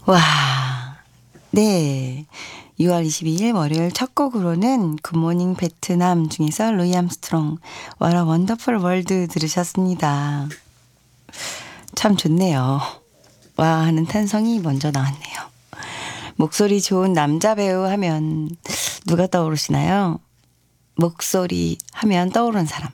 와, 네. 6월 22일 월요일 첫 곡으로는 굿모닝 베트남 중에서 루이 암스트롱 What a Wonderful World 들으셨습니다. 참 좋네요. 와 하는 탄성이 먼저 나왔네요. 목소리 좋은 남자 배우 하면 누가 떠오르시나요? 목소리 하면 떠오르는 사람.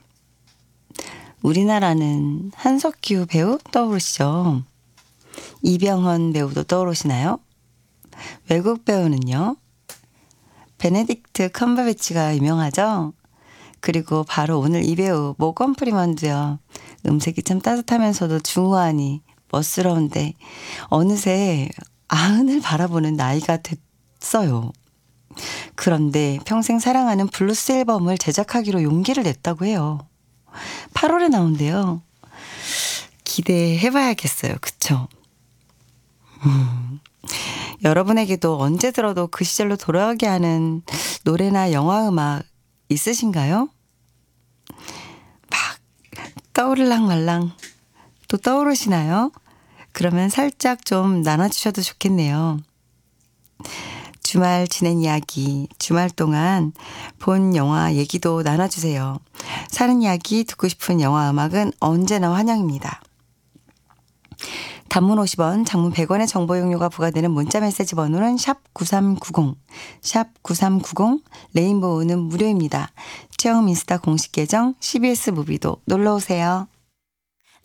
우리나라는 한석규 배우 떠오르시죠? 이병헌 배우도 떠오르시나요? 외국 배우는요? 베네딕트 컴버배치가 유명하죠? 그리고 바로 오늘 이 배우 모건 프리먼도요. 음색이 참 따뜻하면서도 중후하니 멋스러운데 어느새 아흔을 바라보는 나이가 됐어요. 그런데 평생 사랑하는 블루스 앨범을 제작하기로 용기를 냈다고 해요. 8월에 나온대요. 기대해봐야겠어요. 그쵸? 여러분에게도 언제 들어도 그 시절로 돌아가게 하는 노래나 영화 음악 있으신가요? 막 떠오르랑 말랑 또 떠오르시나요? 그러면 살짝 좀 나눠주셔도 좋겠네요. 주말 지낸 이야기, 주말 동안 본 영화 얘기도 나눠주세요. 사는 이야기 듣고 싶은 영화 음악은 언제나 환영입니다. 단문 50원, 장문 100원의 정보 용료가 부과되는 문자메시지 번호는 샵 9390, 샵 9390, 레인보우는 무료입니다. 체험 인스타 공식 계정 CBS 무비도 놀러오세요.